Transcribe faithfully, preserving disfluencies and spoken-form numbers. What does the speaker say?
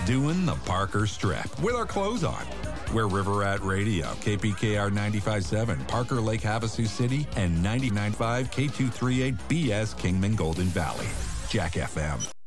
doing the Parker Strip with our clothes on. We're River Rat Radio, K P K R ninety-five point seven, Parker Lake Havasu City, and ninety-nine point five K two thirty-eight B S Kingman Golden Valley. Jack F M.